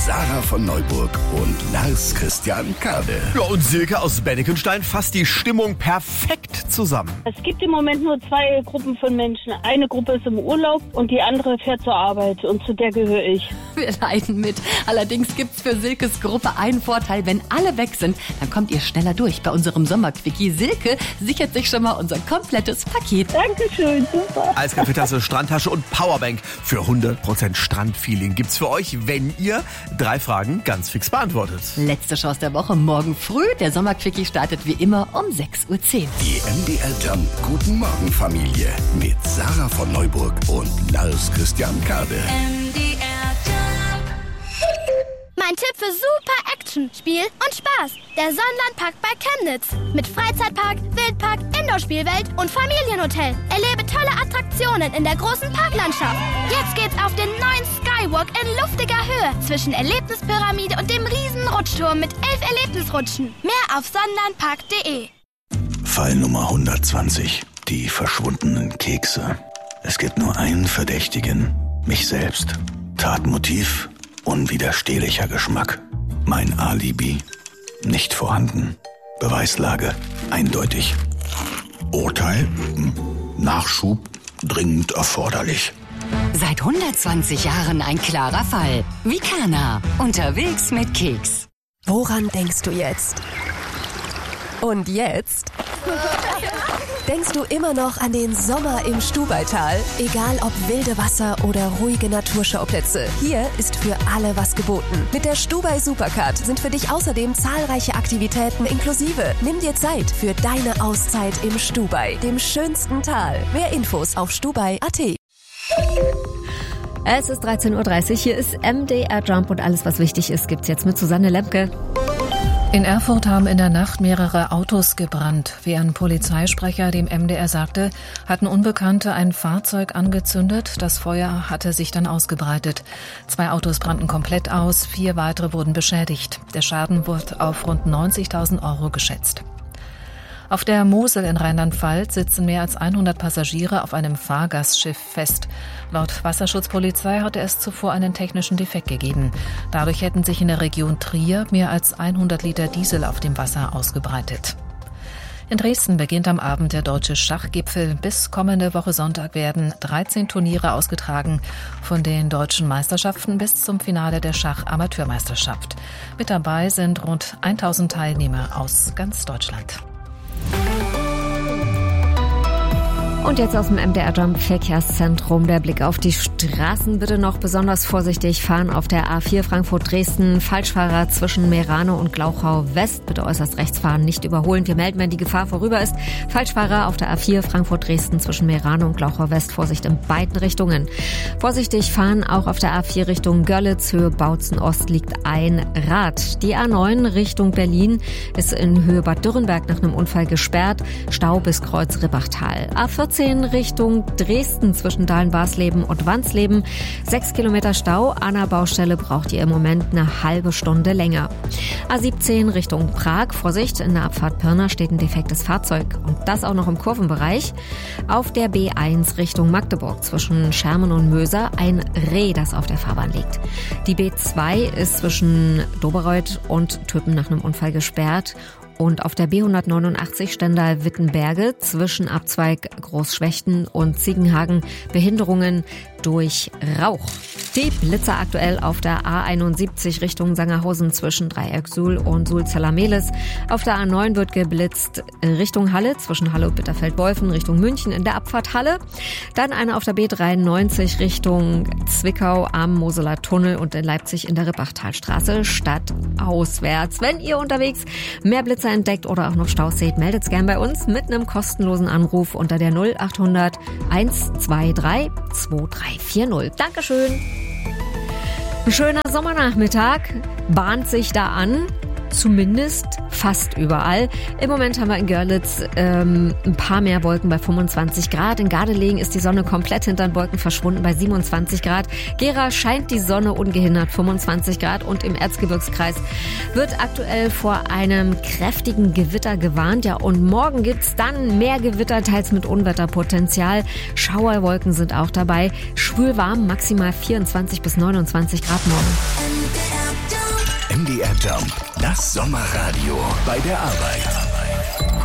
Sarah von Neuburg und Lars Christian Kade. Ja, und Silke aus Bennekenstein fasst die Stimmung perfekt zusammen. Es gibt im Moment nur 2 Gruppen von Menschen. Eine Gruppe ist im Urlaub und die andere fährt zur Arbeit und zu der gehöre ich. Wir leiden mit. Allerdings gibt's für Silkes Gruppe einen Vorteil. Wenn alle weg sind, dann kommt ihr schneller durch bei unserem Sommerquickie. Silke sichert sich schon mal unser komplettes Paket. Dankeschön, super. Eiskaffeetasse, Strandtasche und Powerbank für 100% Strandfeeling gibt's für euch, wenn ihr 3 Fragen ganz fix beantwortet. Letzte Chance der Woche, morgen früh. Der Sommerquickie startet wie immer um 6:10 Uhr. Die MDR Jump Guten Morgen Familie mit Sarah von Neuburg und Lars Christian Kade. Mein Tipp für super Action, Spiel und Spaß. Der Sonnenlandpark bei Chemnitz. Mit Freizeitpark, Wildpark, Indoor-Spielwelt und Familienhotel. Erlebe tolle Attraktionen in der großen Parklandschaft. Jetzt geht's auf den neuen Skywalk in luftiger Höhe zwischen Erlebnispyramide und dem riesen Rutschturm mit 11 Erlebnisrutschen. Mehr auf sonnenlandpark.de. Fall Nummer 120. Die verschwundenen Kekse. Es gibt nur einen Verdächtigen. Mich selbst. Tatmotiv. Unwiderstehlicher Geschmack. Mein Alibi. Nicht vorhanden. Beweislage. Eindeutig. Urteil. Nachschub. Dringend erforderlich. Seit 120 Jahren ein klarer Fall. Vicana. Unterwegs mit Keks. Woran denkst du jetzt? Und jetzt? Denkst du immer noch an den Sommer im Stubaital? Egal ob wilde Wasser oder ruhige Naturschauplätze, hier ist für alle was geboten. Mit der Stubai Supercard sind für dich außerdem zahlreiche Aktivitäten inklusive. Nimm dir Zeit für deine Auszeit im Stubai, dem schönsten Tal. Mehr Infos auf stubai.at. Es ist 13:30 Uhr, hier ist MDR Jump und alles, was wichtig ist, gibt's jetzt mit Susanne Lemke. In Erfurt haben in der Nacht mehrere Autos gebrannt. Wie ein Polizeisprecher dem MDR sagte, hatten Unbekannte ein Fahrzeug angezündet. Das Feuer hatte sich dann ausgebreitet. 2 Autos brannten komplett aus, 4 weitere wurden beschädigt. Der Schaden wurde auf rund 90.000 € geschätzt. Auf der Mosel in Rheinland-Pfalz sitzen mehr als 100 Passagiere auf einem Fahrgastschiff fest. Laut Wasserschutzpolizei hatte es zuvor einen technischen Defekt gegeben. Dadurch hätten sich in der Region Trier mehr als 100 Liter Diesel auf dem Wasser ausgebreitet. In Dresden beginnt am Abend der Deutsche Schachgipfel. Bis kommende Woche Sonntag werden 13 Turniere ausgetragen, von den deutschen Meisterschaften bis zum Finale der Schach-Amateurmeisterschaft. Mit dabei sind rund 1000 Teilnehmer aus ganz Deutschland. Und jetzt aus dem MDR Jump Verkehrszentrum der Blick auf die Straßen. Bitte noch besonders vorsichtig fahren auf der A4 Frankfurt-Dresden. Falschfahrer zwischen Meerane und Glauchau West. Bitte äußerst rechts fahren, nicht überholen. Wir melden, wenn die Gefahr vorüber ist. Falschfahrer auf der A4 Frankfurt-Dresden zwischen Meerane und Glauchau West. Vorsicht in beiden Richtungen. Vorsichtig fahren auch auf der A4 Richtung Görlitz, Höhe Bautzen Ost liegt ein Rad. Die A9 Richtung Berlin ist in Höhe Bad Dürrenberg nach einem Unfall gesperrt. Stau bis Kreuz Ribbachtal. A14 Richtung Dresden zwischen Dahlen-Barsleben und Wansleben. 6 Kilometer Stau. An der Baustelle braucht ihr im Moment eine halbe Stunde länger. A17 Richtung Prag. Vorsicht, in der Abfahrt Pirna steht ein defektes Fahrzeug. Und das auch noch im Kurvenbereich. Auf der B1 Richtung Magdeburg zwischen Schermen und Möser ein Reh, das auf der Fahrbahn liegt. Die B2 ist zwischen Dobereuth und Töppen nach einem Unfall gesperrt. Und auf der B189 Stendal-Wittenberge zwischen Abzweig Großschwechten und Ziegenhagen Behinderungen durch Rauch. Die Blitzer aktuell auf der A71 Richtung Sangerhausen zwischen Dreieck-Suhl und Suhl-Zellermehlis. Auf der A9 wird geblitzt Richtung Halle zwischen Halle und Bitterfeld-Wolfen Richtung München in der Abfahrt Halle. Dann eine auf der B93 Richtung Zwickau am Moseler Tunnel und in Leipzig in der Ribbachtalstraße stadtauswärts. Wenn ihr unterwegs mehr Blitzer entdeckt oder auch noch Staus seht, meldet gern bei uns mit einem kostenlosen Anruf unter der 0800 123 2340. Dankeschön. Ein schöner Sommernachmittag bahnt sich da an. zumindest fast überall. Im Moment haben wir in Görlitz ein paar mehr Wolken bei 25 Grad. In Gardelegen ist die Sonne komplett hinter den Wolken verschwunden bei 27 Grad. Gera scheint die Sonne ungehindert 25 Grad und im Erzgebirgskreis wird aktuell vor einem kräftigen Gewitter gewarnt. Ja, und morgen gibt's dann mehr Gewitter, teils mit Unwetterpotenzial. Schauerwolken sind auch dabei. Schwül warm, maximal 24 bis 29 Grad morgen. MDR Jump, das Sommerradio bei der Arbeit.